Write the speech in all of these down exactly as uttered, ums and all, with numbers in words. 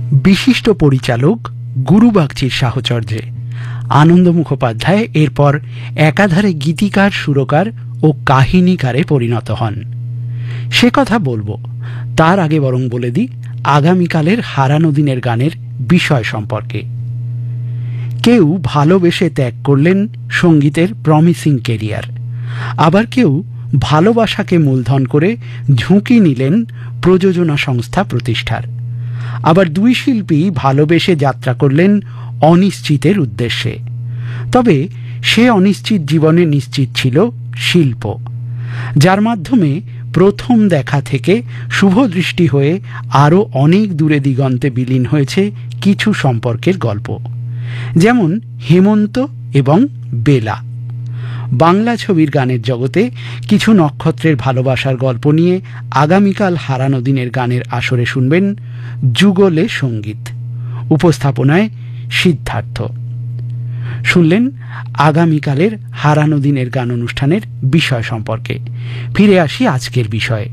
বিশিষ্ট পরিচালক গুরু বাগচির সাহচর্যে আনন্দ মুখোপাধ্যায় এরপর একাধারে গীতিকার, সুরকার ও কাহিনীকারে পরিণত হন। সে কথা বলবো, তার আগে বরং বলে দিই আগামীকালের হারানো দিনের গানের বিষয় সম্পর্কে। কেউ ভালোবেসে ত্যাগ করলেন সঙ্গীতের প্রমিসিং কেরিয়ার, আবার কেউ ভালোবাসাকে মূলধন করে ঝুঁকি নিলেন প্রযোজনা সংস্থা প্রতিষ্ঠার। আবার দুই শিল্পী ভালোবেসে যাত্রা করলেন অনিশ্চিতের উদ্দেশ্যে। তবে সে অনিশ্চিত জীবনে নিশ্চিত ছিল শিল্প, যার মাধ্যমে প্রথম দেখা থেকে শুভদৃষ্টি হয়ে আরও অনেক দূরে দিগন্তে বিলীন হয়েছে কিছু সম্পর্কের গল্প, যেমন হেমন্ত এবং বেলা। বাংলা ছবির গানের জগতে কিছু নক্ষত্রের ভালোবাসার গল্প নিয়ে আগামীকাল হারানো দিনের গানের আসরে শুনবেন যুগলে সঙ্গীত, উপস্থাপনায় সিদ্ধার্থ। শুনলেন আগামীকালের হারানো দিনের গান অনুষ্ঠানের বিষয় সম্পর্কে। ফিরে আসি আজকের বিষয়ে।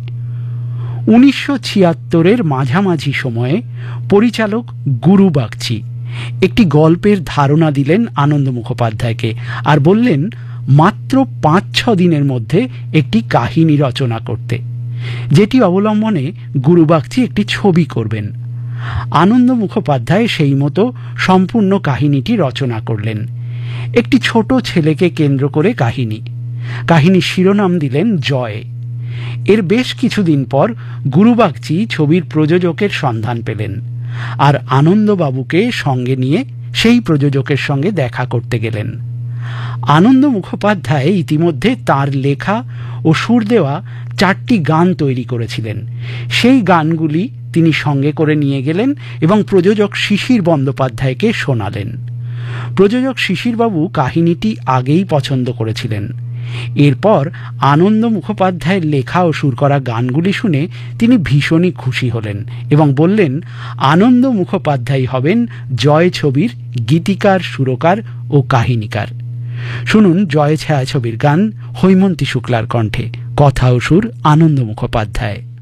উনিশশো ছিয়াত্তরের মাঝামাঝি সময়ে পরিচালক গুরু বাগচি একটি গল্পের ধারণা দিলেন আনন্দ মুখোপাধ্যায়কে, আর বললেন মাত্র পাঁচ ছ দিনের মধ্যে একটি কাহিনী রচনা করতে, যেটি অবলম্বনে গুরু বাগচি একটি ছবি করবেন। আনন্দ মুখোপাধ্যায় সেই মতো সম্পূর্ণ কাহিনীটি রচনা করলেন। একটি ছোট ছেলেকে কেন্দ্র করে কাহিনী কাহিনীর শিরোনাম দিলেন জয়। এর বেশ কিছুদিন পর গুরু বাগচি ছবির প্রযোজকের সন্ধান পেলেন, আর আনন্দবাবুকে সঙ্গে নিয়ে সেই প্রযোজকের সঙ্গে দেখা করতে গেলেন। আনন্দ মুখোপাধ্যায় ইতিমধ্যে তার লেখা ও সুর দেওয়া চারটি গান তৈরি করেছিলেন। সেই গানগুলি তিনি সঙ্গে করে নিয়ে গেলেন এবং প্রযোজক শিশির বন্দ্যোপাধ্যায়কে শোনালেন। প্রযোজক শিশিরবাবু কাহিনীটি আগেই পছন্দ করেছিলেন। এরপর আনন্দ মুখোপাধ্যায়ের লেখা ও সুর করা গানগুলি শুনে তিনি ভীষণই খুশি হলেন এবং বললেন আনন্দ মুখোপাধ্যায় হবেন জয় ছবির গীতিকার, সুরকার ও কাহিনীকার। শুনুন জয় ছায়াছবির গান হৈমন্তী শুক্লার কণ্ঠে, কথা ও সুর আনন্দ মুখোপাধ্যায়।